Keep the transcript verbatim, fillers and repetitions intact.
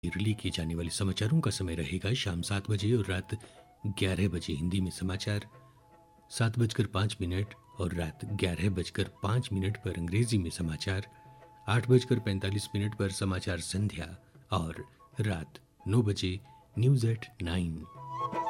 रिले किए जाने वाले समाचारों का समय रहेगा शाम सात बजे और रात ग्यारह बजे हिंदी में समाचार, सात बजकर पाँच मिनट और रात ग्यारह बजकर पाँच मिनट पर अंग्रेजी में समाचार, आठ बजकर पैंतालीस मिनट पर समाचार संध्या और रात नौ बजे न्यूज एट नाइन।